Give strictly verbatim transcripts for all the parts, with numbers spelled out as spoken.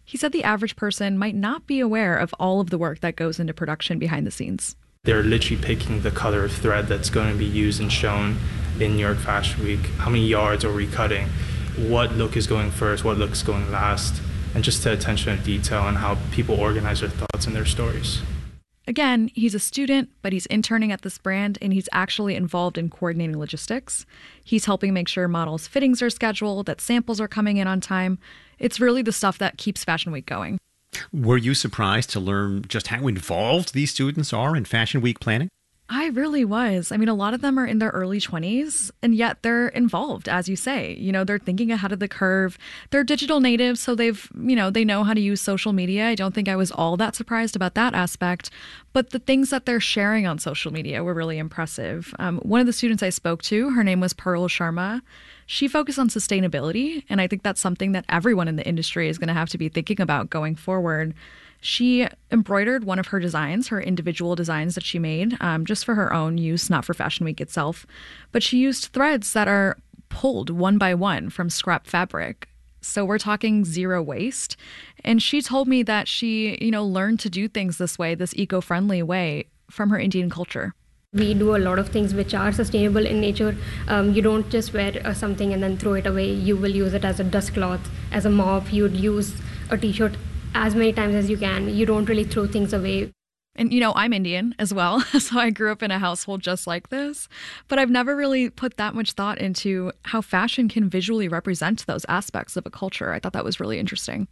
He said the average person might not be aware of all of the work that goes into production behind the scenes. They're literally picking the color of thread that's going to be used and shown in New York Fashion Week. How many yards are we cutting? What look is going first? What look is going last? And just the attention to detail and how people organize their thoughts and their stories. Again, he's a student, but he's interning at this brand, and he's actually involved in coordinating logistics. He's helping make sure models' fittings are scheduled, that samples are coming in on time. It's really the stuff that keeps Fashion Week going. Were you surprised to learn just how involved these students are in Fashion Week planning? I really was. I mean, a lot of them are in their early twenties, and yet they're involved, as you say. You know, they're thinking ahead of the curve. They're digital natives, so they've, you know, they know how to use social media. I don't think I was all that surprised about that aspect, but the things that they're sharing on social media were really impressive. Um, one of the students I spoke to, her name was Pearl Sharma. She focused on sustainability, and I think that's something that everyone in the industry is going to have to be thinking about going forward. She embroidered one of her designs, her individual designs that she made, um, just for her own use, not for Fashion Week itself. But she used threads that are pulled one by one from scrap fabric. So we're talking zero waste. And she told me that she, you know, learned to do things this way, this eco-friendly way, from her Indian culture. We do a lot of things which are sustainable in nature. Um, you don't just wear uh, something and then throw it away. You will use it as a dust cloth, as a mop. You would use a t-shirt as many times as you can. You don't really throw things away. And, you know, I'm Indian as well, so I grew up in a household just like this. But I've never really put that much thought into how fashion can visually represent those aspects of a culture. I thought that was really interesting.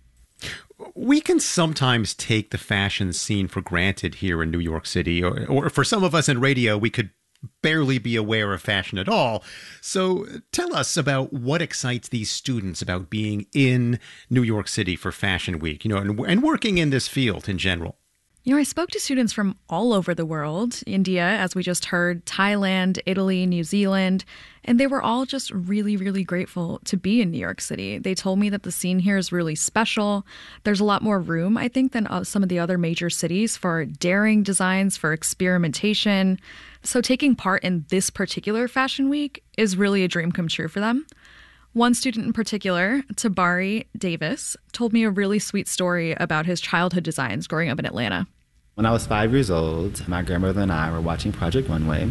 We can sometimes take the fashion scene for granted here in New York City, or, or for some of us in radio, we could barely be aware of fashion at all. So tell us about what excites these students about being in New York City for Fashion Week, you know, and, and working in this field in general. You know, I spoke to students from all over the world, India, as we just heard, Thailand, Italy, New Zealand, and they were all just really, really grateful to be in New York City. They told me that the scene here is really special. There's a lot more room, I think, than uh, some of the other major cities for daring designs, for experimentation. So taking part in this particular Fashion Week is really a dream come true for them. One student in particular, Tabari Davis, told me a really sweet story about his childhood designs growing up in Atlanta. When I was five years old, my grandmother and I were watching Project Runway,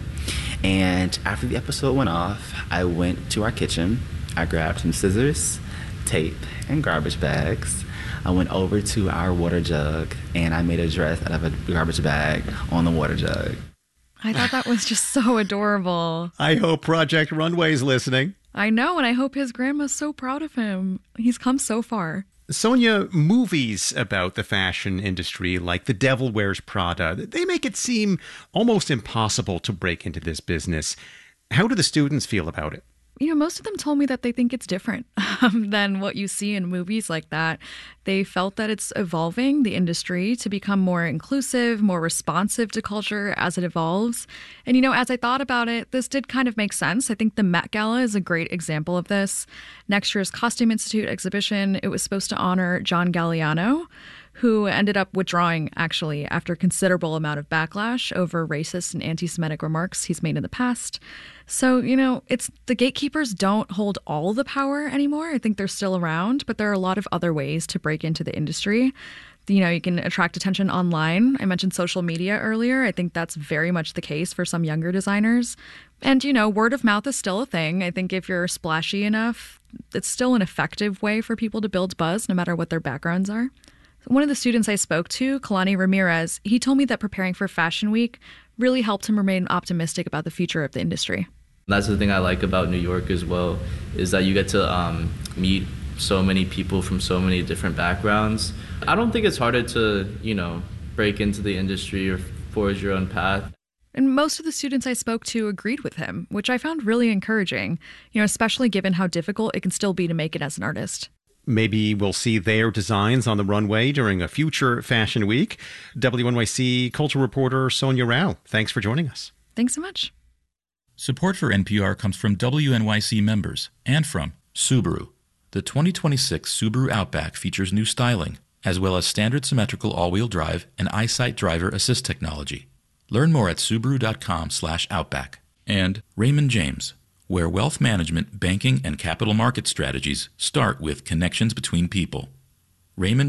and after the episode went off, I went to our kitchen. I grabbed some scissors, tape, and garbage bags. I went over to our water jug, and I made a dress out of a garbage bag on the water jug. I thought that was just so adorable. I hope Project Runway's listening. I know, and I hope his grandma's so proud of him. He's come so far. Sonia, movies about the fashion industry, like The Devil Wears Prada, they make it seem almost impossible to break into this business. How do the students feel about it? You know, most of them told me that they think it's different um, than what you see in movies like that. They felt that it's evolving the industry to become more inclusive, more responsive to culture as it evolves. And, you know, as I thought about it, this did kind of make sense. I think the Met Gala is a great example of this. Next year's Costume Institute exhibition, it was supposed to honor John Galliano, who ended up withdrawing, actually, after a considerable amount of backlash over racist and anti-Semitic remarks he's made in the past. So, you know, it's the gatekeepers don't hold all the power anymore. I think they're still around, but there are a lot of other ways to break into the industry. You know, you can attract attention online. I mentioned social media earlier. I think that's very much the case for some younger designers. And, you know, word of mouth is still a thing. I think if you're splashy enough, it's still an effective way for people to build buzz, no matter what their backgrounds are. One of the students I spoke to, Kalani Ramirez, he told me that preparing for Fashion Week really helped him remain optimistic about the future of the industry. That's the thing I like about New York as well, is that you get to um, meet so many people from so many different backgrounds. I don't think it's harder to, you know, break into the industry or forge your own path. And most of the students I spoke to agreed with him, which I found really encouraging, you know, especially given how difficult it can still be to make it as an artist. Maybe we'll see their designs on the runway during a future Fashion Week. W N Y C culture reporter Sonia Rao, thanks for joining us. Thanks so much. Support for N P R comes from W N Y C members and from Subaru. The twenty twenty-six Subaru Outback features new styling, as well as standard symmetrical all-wheel drive and EyeSight driver assist technology. Learn more at Subaru.com slash Outback. And Raymond James, where wealth management, banking, and capital market strategies start with connections between people. Raymond